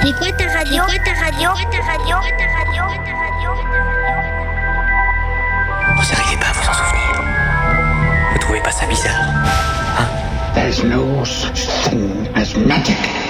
C'est quoi ta radio? Vous n'arrivez pas à vous en souvenir? Vous trouvez pas ça bizarre? Hein? There's no such thing as magic.